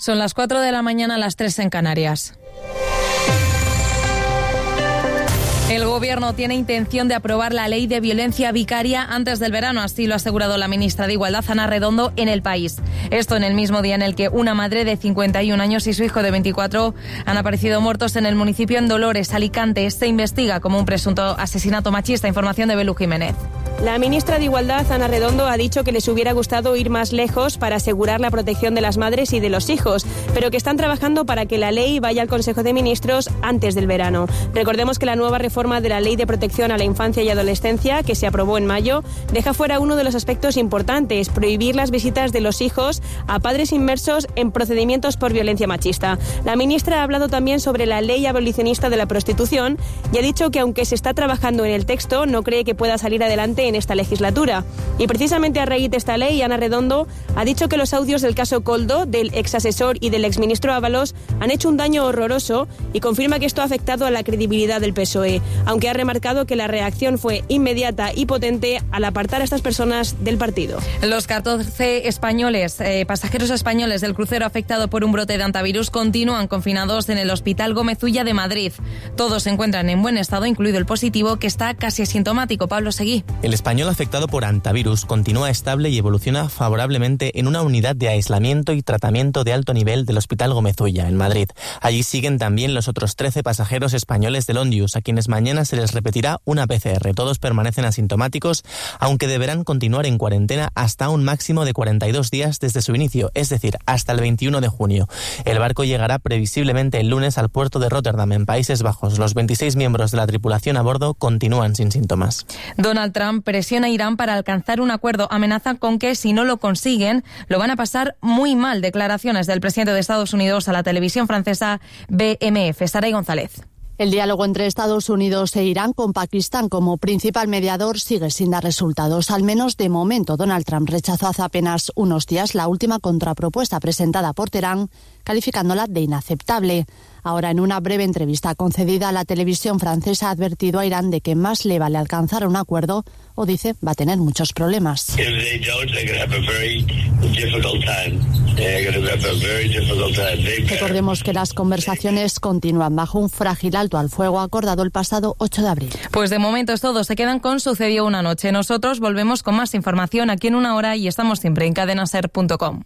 Son las 4 de la mañana, las 3 en Canarias. El Gobierno tiene intención de aprobar la ley de violencia vicaria antes del verano, así lo ha asegurado la ministra de Igualdad, Ana Redondo, en El País. Esto en el mismo día en el que una madre de 51 años y su hijo de 24 han aparecido muertos en el municipio en Dolores, Alicante. Se investiga como un presunto asesinato machista. Información de Belu Jiménez. La ministra de Igualdad, Ana Redondo, ha dicho que les hubiera gustado ir más lejos para asegurar la protección de las madres y de los hijos, pero que están trabajando para que la ley vaya al Consejo de Ministros antes del verano. Recordemos que la nueva reforma de la Ley de Protección a la Infancia y Adolescencia, que se aprobó en mayo, deja fuera uno de los aspectos importantes: prohibir las visitas de los hijos a padres inmersos en procedimientos por violencia machista. La ministra ha hablado también sobre la ley abolicionista de la prostitución y ha dicho que aunque se está trabajando en el texto, no cree que pueda salir adelante en esta legislatura. Y precisamente a raíz de esta ley, Ana Redondo ha dicho que los audios del caso Koldo, del exasesor y del exministro Ábalos, han hecho un daño horroroso y confirma que esto ha afectado a la credibilidad del PSOE, aunque ha remarcado que la reacción fue inmediata y potente al apartar a estas personas del partido. Los 14 pasajeros españoles del crucero afectado por un brote de hantavirus continúan confinados en el Hospital Gómez Ulla de Madrid. Todos se encuentran en buen estado, incluido el positivo, que está casi asintomático. Pablo Seguí. El español afectado por hantavirus continúa estable y evoluciona favorablemente en una unidad de aislamiento y tratamiento de alto nivel del Hospital Gómez Ulla, en Madrid. Allí siguen también los otros 13 pasajeros españoles del Ondius, a quienes mañana se les repetirá una PCR. Todos permanecen asintomáticos, aunque deberán continuar en cuarentena hasta un máximo de 42 días desde su inicio, es decir, hasta el 21 de junio. El barco llegará previsiblemente el lunes al puerto de Rotterdam, en Países Bajos. Los 26 miembros de la tripulación a bordo continúan sin síntomas. Donald Trump presiona a Irán para alcanzar un acuerdo. Amenaza con que, si no lo consiguen, lo van a pasar muy mal. Declaraciones del presidente de Estados Unidos a la televisión francesa BMF. Saray González. El diálogo entre Estados Unidos e Irán, con Pakistán como principal mediador, sigue sin dar resultados. Al menos de momento, Donald Trump rechazó hace apenas unos días la última contrapropuesta presentada por Teherán, calificándola de inaceptable. Ahora, en una breve entrevista concedida a la televisión francesa, ha advertido a Irán de que más le vale alcanzar un acuerdo o, dice, va a tener muchos problemas. Recordemos que las conversaciones continúan bajo un frágil alto al fuego acordado el pasado 8 de abril. Pues de momento es todo. Se quedan con Sucedió una noche. Nosotros volvemos con más información aquí en una hora y estamos siempre en cadenaser.com.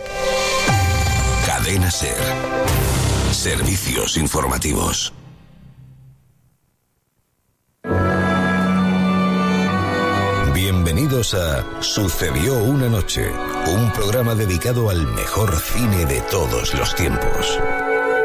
Cadena Ser. Servicios informativos. Bienvenidos a Sucedió una noche, un programa dedicado al mejor cine de todos los tiempos.